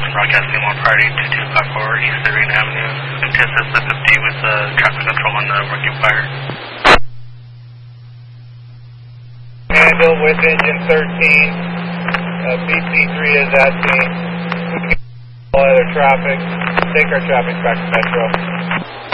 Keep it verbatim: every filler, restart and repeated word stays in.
broadcasting one party two two five four East Serene Avenue. Antissa fifty with uh, traffic control on the working fire. Handle with engine thirteen. Uh, B C three is at scene. All other traffic. Take our traffic back to Metro.